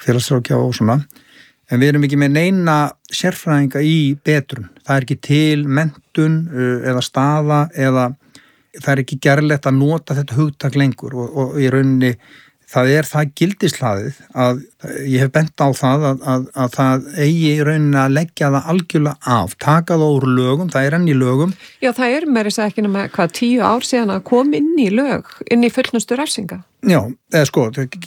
félagsráðgjafa og svona, en við erum ekki með neina sérfræðinga í betrun. Það er ekki til menntun eða staða eða það er ekki gerlegt að nota þetta hugtak lengur og í rauninni það gildislaðið að ég hef bent á það að það eigi í rauninni að leggja það algjörlega af, taka það úr lögum, það er enn í lögum. Já, það er meira þess að ekki nema 10 ár síðan að kom inn í lög, inn í fullnustu refsinga. Já, eða sko,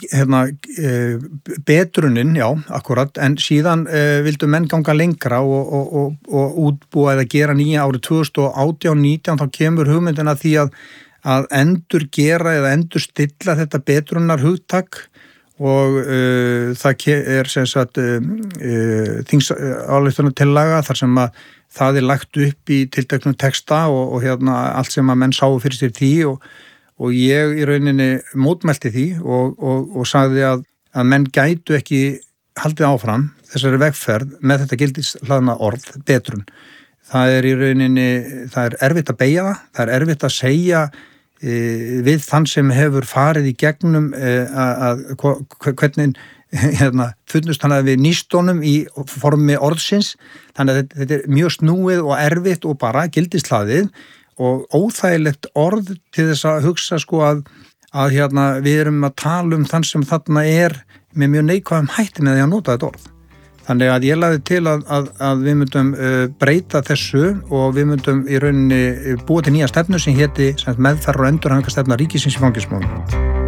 betrunin, já, akkurat, en síðan vildu menn ganga lengra og útbúa eða gera nýja árið 2018-19 þá kemur hugmyndin að því að endurgera eða endurstilla þetta betrunar hugtak og það er sem sagt þingsályktunartillaga þar sem að það er lagt upp í tilteknum texta og allt sem að menn sáu fyrir sér því og ég í rauninni mótmælti því og sagði að menn gætu ekki haldið áfram þessari vegferð með þetta gildislaðna orð, betrun. Það er í rauninni, það er erfitt að beygja það er erfitt að segja við þann sem hefur farið í gegnum hvernig fullnust hann að við nýstónum í formi orðsins, þannig að þetta er mjög snúið og erfitt og bara gildislaðið og óþægilegt orð til þess að hugsa sko að við erum að tala þann sem þarna er með mjög neikvæðum hætti með því að nota þetta orð. Þannig að ég lagði til að við myndum breyta þessu og við myndum í rauninni búa til nýja stefnu sem héti meðferðar og endurhæfingarstefna ríkisins í fangelsismálum.